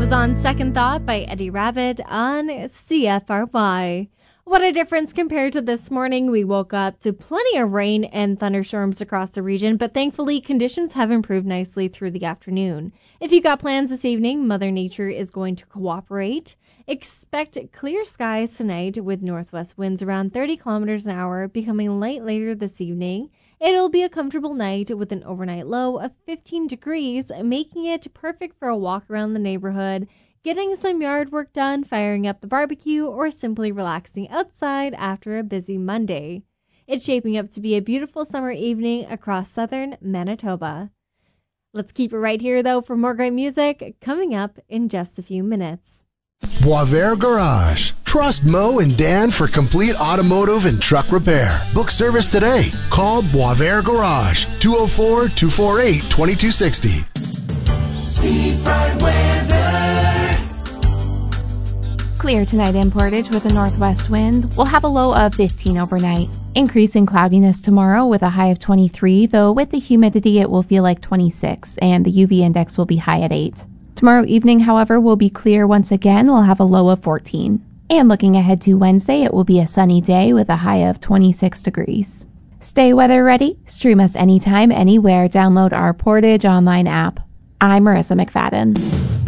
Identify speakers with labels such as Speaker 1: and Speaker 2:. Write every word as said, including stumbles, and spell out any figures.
Speaker 1: was On Second Thought by Eddie Rabbitt on C F R Y. What a difference compared to this morning. We woke up to plenty of rain and thunderstorms across the region, but thankfully conditions have improved nicely through the afternoon. If you got plans this evening, Mother Nature is going to cooperate. Expect clear skies tonight with northwest winds around thirty kilometers an hour, becoming light later this evening. It'll be a comfortable night with an overnight low of fifteen degrees, making it perfect for a walk around the neighborhood, getting some yard work done, firing up the barbecue, or simply relaxing outside after a busy Monday. It's shaping up to be a beautiful summer evening across southern Manitoba. Let's keep it right here, though, for more great music coming up in just a few minutes.
Speaker 2: Boisvert Garage. Trust Mo and Dan for complete automotive and truck repair. Book service today. Call Boisvert Garage, two oh four, two four eight, two two six oh.
Speaker 3: Seafront weather.
Speaker 4: Clear tonight in Portage with a northwest wind. We'll have a low of fifteen overnight. Increase in cloudiness tomorrow with a high of twenty-three, though with the humidity it will feel like twenty-six, and the U V index will be high at eight. Tomorrow evening, however, will be clear once again. We'll have a low of fourteen. And looking ahead to Wednesday, it will be a sunny day with a high of twenty-six degrees. Stay weather ready. Stream us anytime, anywhere. Download our Portage online app. I'm Marissa McFadden.